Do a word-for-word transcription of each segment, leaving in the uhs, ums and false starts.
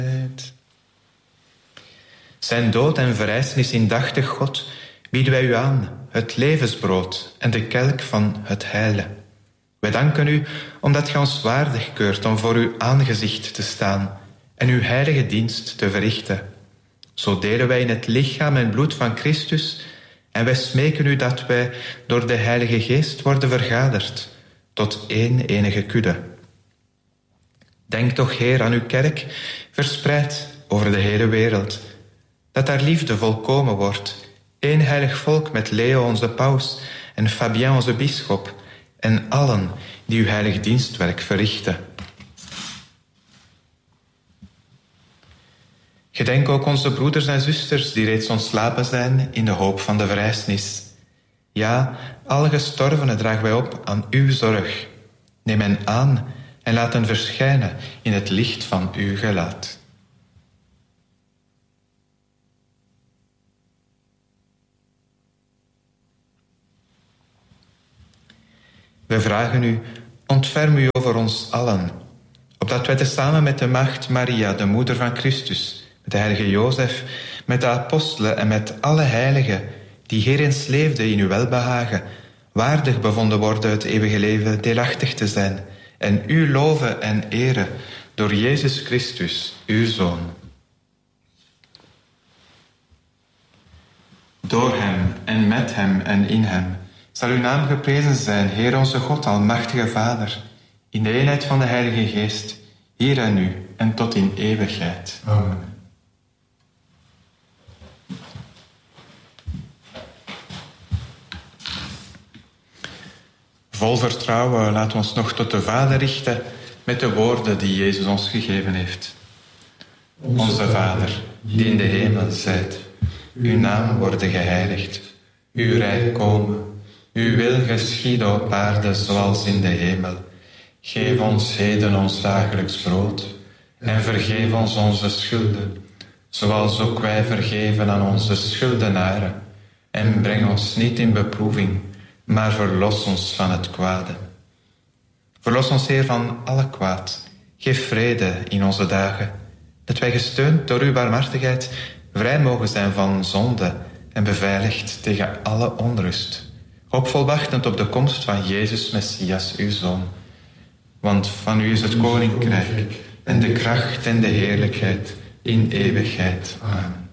Zijn dood en verrijzenis indachtig God bieden wij u aan, het levensbrood en de kelk van het heile. Wij danken u omdat gij ons waardig keurt om voor uw aangezicht te staan en uw heilige dienst te verrichten. Zo delen wij in het lichaam en bloed van Christus en wij smeken u dat wij door de Heilige Geest worden vergaderd tot één enige kudde. Denk toch, Heer, aan uw kerk, verspreid over de hele wereld, dat haar liefde volkomen wordt, één heilig volk met Leo onze paus en Fabien onze bisschop en allen die uw heilig dienstwerk verrichten. Gedenk ook onze broeders en zusters die reeds ontslapen zijn in de hoop van de verrijzenis. Ja, alle gestorvenen dragen wij op aan uw zorg. Neem hen aan en laat hen verschijnen in het licht van uw gelaat. We vragen u, ontferm u over ons allen, opdat wij tezamen met de maagd Maria, de moeder van Christus, met de heilige Jozef, met de apostelen en met alle heiligen die hierin leefden in uw welbehagen, waardig bevonden worden het eeuwige leven deelachtig te zijn en u loven en eren door Jezus Christus, uw Zoon. Door hem en met hem en in hem zal uw naam geprezen zijn, Heer onze God, almachtige Vader, in de eenheid van de Heilige Geest, hier en nu en tot in eeuwigheid. Amen. Vol vertrouwen laten we ons nog tot de Vader richten met de woorden die Jezus ons gegeven heeft. Onze Vader, die in de hemel zijt, uw naam worden geheiligd, uw rijk komen. Uw wil geschieden op aarde zoals in de hemel. Geef ons heden ons dagelijks brood en vergeef ons onze schulden, zoals ook wij vergeven aan onze schuldenaren. En breng ons niet in beproeving, maar verlos ons van het kwade. Verlos ons, Heer, van alle kwaad. Geef vrede in onze dagen, dat wij gesteund door uw barmhartigheid vrij mogen zijn van zonde en beveiligd tegen alle onrust. Hoopvol wachtend op de komst van Jezus Messias, uw Zoon. Want van u is het koninkrijk en de kracht en de heerlijkheid in eeuwigheid. Amen.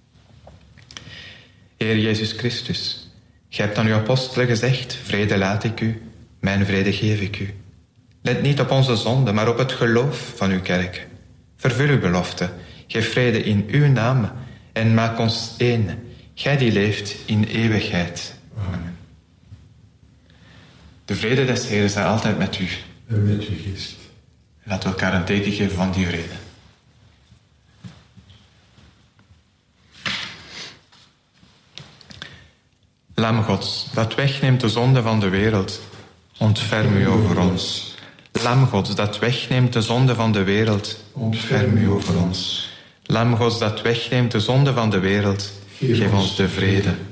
Heer Jezus Christus, gij hebt aan uw apostelen gezegd, vrede laat ik u, mijn vrede geef ik u. Let niet op onze zonde, maar op het geloof van uw kerk. Vervul uw belofte, geef vrede in uw naam en maak ons één, gij die leeft in eeuwigheid. Amen. De vrede des Heeren zij altijd met u. En met uw geest. Laten we elkaar een teken geven van die vrede. Lam Gods, dat wegneemt de zonde van de wereld, ontferm u over ons. Lam Gods, dat wegneemt de zonde van de wereld, ontferm u over ons. Lam Gods, dat wegneemt de zonde van de wereld, geef ons de vrede.